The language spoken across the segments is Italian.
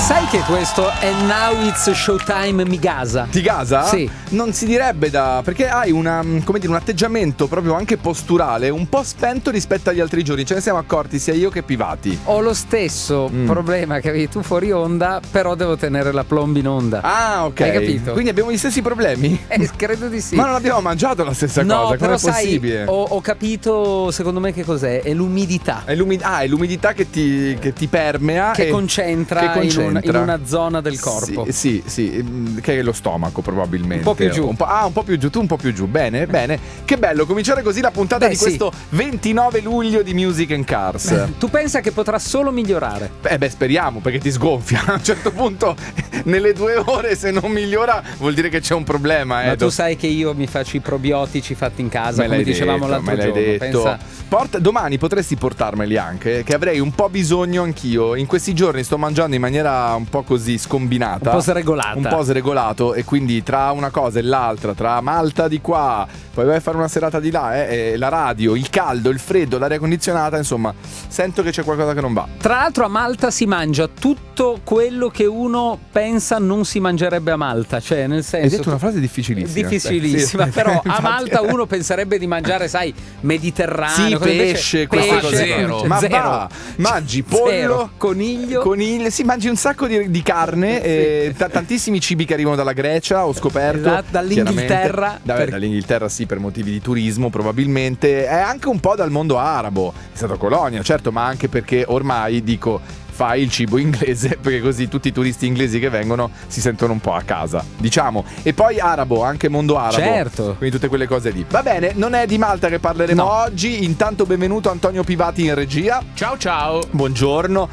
Sai che questo è Now It's Showtime mi gasa? Ti gasa? Sì. Non si direbbe perché hai un atteggiamento proprio anche posturale un po' spento rispetto agli altri giorni. Ce ne siamo accorti sia io che Pivati. Ho lo stesso problema che avevi tu fuori onda, però devo tenere la plomb in onda. Ah, ok. Hai capito? Quindi abbiamo gli stessi problemi? Credo di sì. Ma non abbiamo mangiato la stessa cosa, come però è possibile? Sai, ho capito, secondo me, che cos'è? È l'umidità. È l'umidità che ti permea, che concentra in una zona del corpo. Sì, che è lo stomaco probabilmente. Un po' più giù. Un po' più giù, tu un po' più giù. Bene. Che bello cominciare così la puntata di questo 29 luglio di Music and Cars. Tu pensa che potrà solo migliorare? Speriamo, perché ti sgonfia. A un certo punto, nelle 2 ore, se non migliora, vuol dire che c'è un problema. Ma tu sai che io mi faccio i probiotici fatti in casa, come dicevamo l'altro giorno. Pensa... domani potresti portarmeli anche, che avrei un po' bisogno anch'io. In questi giorni sto mangiando in maniera un po' così scombinata, un po' sregolato, e quindi tra una cosa e l'altra, tra Malta di qua, poi vai a fare una serata di là, la radio, il caldo, il freddo, l'aria condizionata, insomma, sento che c'è qualcosa che non va. Tra l'altro a Malta si mangia tutto quello che uno pensa non si mangerebbe a Malta, cioè nel senso... Hai detto una frase difficilissima. Però a Malta uno penserebbe di mangiare, sai, mediterraneo, pesce, queste cose zero. Ma zero. Va, mangi pollo, zero. Coniglio, sì, mangi un sacco di carne, tantissimi cibi che arrivano dalla Grecia, ho scoperto. Esatto, dall'Inghilterra. Dall'Inghilterra sì, per motivi di turismo probabilmente, è anche un po' dal mondo arabo, è stata colonia, certo, ma anche perché ormai fai il cibo inglese, perché così tutti i turisti inglesi che vengono si sentono un po' a casa, diciamo. E poi arabo, anche mondo arabo. Certo. Quindi tutte quelle cose lì. Va bene, non è di Malta che parleremo oggi. Intanto benvenuto Antonio Pivati in regia. Ciao. Buongiorno.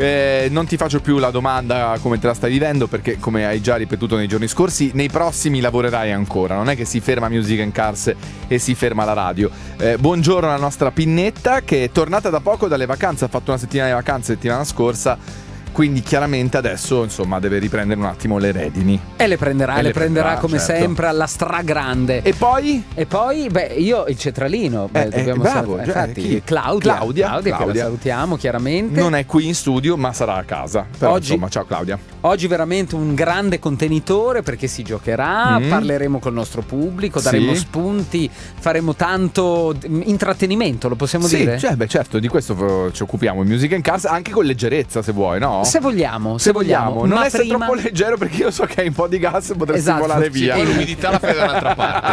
Non ti faccio più la domanda come te la stai vivendo, perché come hai già ripetuto nei giorni scorsi, nei prossimi lavorerai ancora. Non è che si ferma Music and Cars e si ferma la radio. Buongiorno alla nostra Pinnetta, che è tornata da poco dalle vacanze. Ha fatto una settimana di vacanze settimana scorsa, quindi chiaramente adesso insomma deve riprendere un attimo le redini. E le prenderà come certo. sempre alla stragrande. E poi io il cetralino, dobbiamo bravo, infatti Claudia, che la salutiamo chiaramente. Non è qui in studio, ma sarà a casa. Però oggi, insomma, ciao Claudia. Oggi veramente un grande contenitore, perché si giocherà, parleremo col nostro pubblico, daremo spunti, faremo tanto intrattenimento, lo possiamo dire? Sì, certo, di questo ci occupiamo in Music and Cars, anche con leggerezza se vuoi, no? Se vogliamo. Non ma essere troppo leggero, perché io so che hai un po' di gas, potresti volare via. Poi l'umidità la fai da un'altra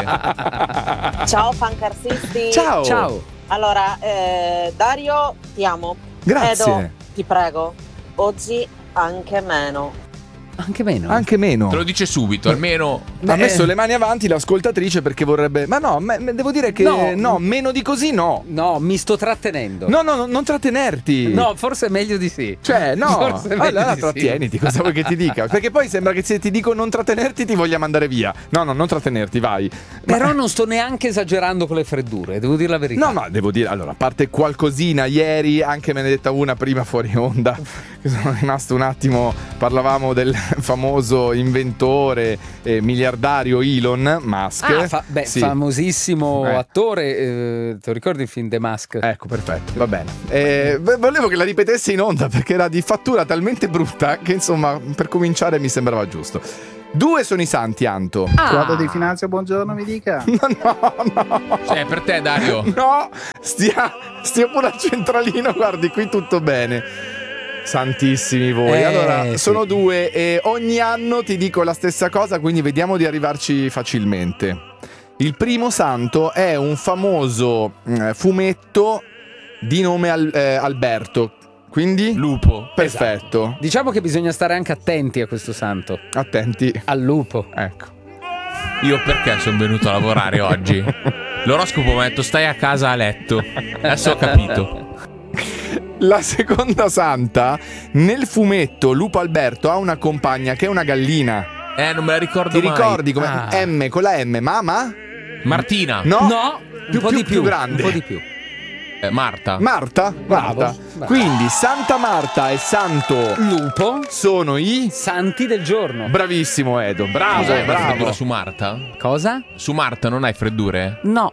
parte. Ciao fancarsisti. Ciao. Allora, Dario, ti amo. Grazie. Edo, ti prego, oggi anche meno. Anche meno. Te lo dice subito, almeno. Ha messo le mani avanti l'ascoltatrice, perché vorrebbe. Ma no, devo dire che no, meno di così no. No, mi sto trattenendo. No, non trattenerti. No, forse è meglio di sì. Cioè, no. Allora di trattieniti, cosa vuoi che ti dica? Perché poi sembra che se ti dico non trattenerti ti voglia mandare via. No, non trattenerti, vai. Però non sto neanche esagerando con le freddure, devo dire la verità. No, devo dire, allora, a parte qualcosina ieri, anche me ne è detta una prima fuori onda, che sono rimasto un attimo, parlavamo del famoso inventore miliardario Elon Musk. Sì. Famosissimo attore, te lo ricordi il film The Mask? Ecco, perfetto, va bene. Volevo che la ripetessi in onda, perché era di fattura talmente brutta che insomma per cominciare mi sembrava giusto. 2 sono i santi, Anto. Guarda di Finanza, buongiorno, mi dica. No. Cioè, per te, Dario. No, stia pure al centralino, guardi, qui tutto bene. Santissimi voi. Allora, sono 2 e ogni anno ti dico la stessa cosa, quindi vediamo di arrivarci facilmente. Il primo santo è un famoso fumetto di nome Alberto. Quindi? Lupo. Perfetto. Esatto. Diciamo che bisogna stare anche attenti a questo santo. Attenti al lupo. Ecco. Io perché sono venuto a lavorare oggi? L'oroscopo mi ha detto stai a casa a letto. Adesso ho capito. La seconda santa, nel fumetto Lupo Alberto ha una compagna che è una gallina. Non me la ricordo mai. Ti ricordi come M con la M? Mamma? Martina. No, più grande. Un po' di più. Marta. Bravo. Quindi Santa Marta e Santo Lupo sono i santi del giorno. Bravissimo Edo, bravo. Freddura su Marta? Cosa? Su Marta non hai freddure? No.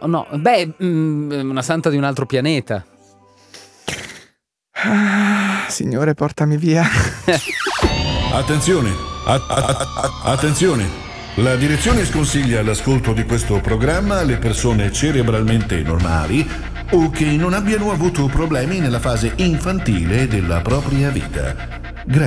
Una santa di un altro pianeta. Signore, portami via. Attenzione, attenzione. La direzione sconsiglia l'ascolto di questo programma alle persone cerebralmente normali o che non abbiano avuto problemi nella fase infantile della propria vita.